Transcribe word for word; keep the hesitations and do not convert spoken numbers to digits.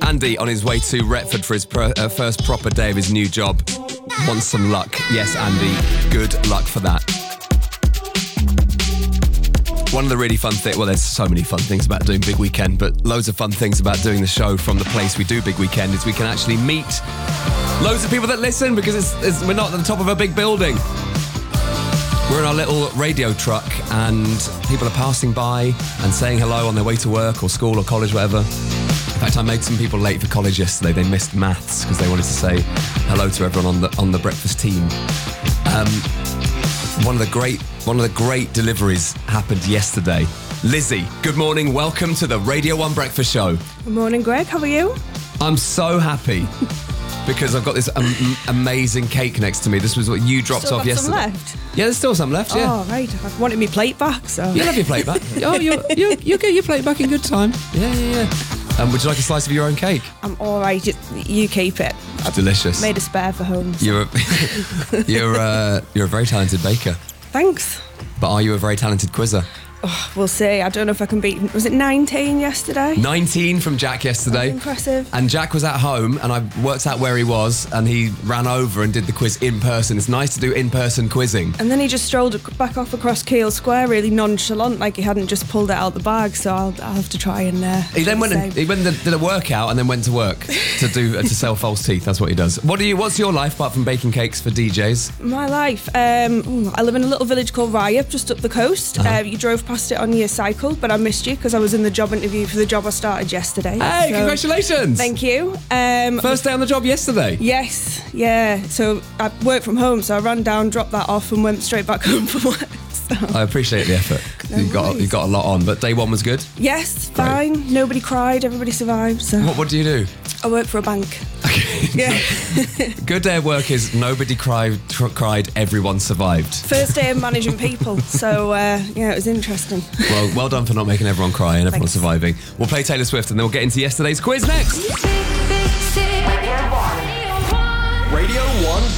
Andy, on his way to Retford for his pro- uh, first proper day of his new job, wants some luck. Yes, Andy, good luck for that. One of the really fun things, well, there's so many fun things about doing Big Weekend, but loads of fun things about doing the show from the place we do Big Weekend is we can actually meet loads of people that listen because it's, it's, we're not at the top of a big building. We're in our little radio truck and people are passing by and saying hello on their way to work or school or college, whatever. In fact, I made some people late for college yesterday. They missed maths because they wanted to say hello to everyone on the on the breakfast team. Um, one of the great one of the great deliveries happened yesterday. Lizzie, good morning. Welcome to the Radio One Breakfast Show. Good morning, Greg. How are you? I'm so happy because I've got this um, amazing cake next to me. This was what you dropped Still off got yesterday. some left? Yeah, there's still some left. Yeah. Oh, right. I wanted my plate back, so... You'll have your plate back. Oh, you'll, you'll, you'll get your plate back in good time. Yeah, yeah, yeah. Um, would you like a slice of your own cake? I'm all right. You, you keep it. It's delicious. Made a spare for home. So. You're a, you're, uh, you're a very talented baker. Thanks. But are you a very talented quizzer? Oh, we'll see. I don't know if I can beat... Was it nineteen yesterday? nineteen from Jack yesterday. That's impressive. And Jack was at home and I worked out where he was and he ran over and did the quiz in person. It's nice to do in-person quizzing. And then he just strolled back off across Keele Square really nonchalant, like he hadn't just pulled it out the bag, so I'll, I'll have to try and... Uh, he then went and, he went and did a workout and then went to work to do uh, to sell false teeth. That's what he does. What do you? What's your life apart from baking cakes for D Js? My life? Um, ooh, I live in a little village called Ryep, just up the coast. Uh-huh. Uh, you drove past it on your cycle, but I missed you because I was in the job interview for the job I started yesterday. Hey, so, congratulations! Thank you. Um, First day on the job yesterday? Yes, yeah. So I worked from home, so I ran down, dropped that off and went straight back home from work. So. I appreciate the effort. No you got worries. you got a lot on, but day one was good? Yes, Great. fine. Nobody cried, everybody survived. So What, what do you do? I work for a bank. Okay. Yeah. Good day at work is nobody cried, tr- cried, everyone survived. First day of managing people, so uh, yeah, it was interesting. Well, well done for not making everyone cry and everyone Thanks. surviving. We'll play Taylor Swift and then we'll get into yesterday's quiz next. Radio One